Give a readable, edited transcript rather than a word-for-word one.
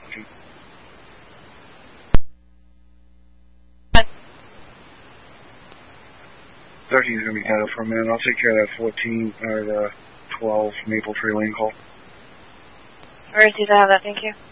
13. 13 is going to be headed for a minute. I'll take care of that 14 or the 12 Maple Tree Lane call. Received, I have that, thank you.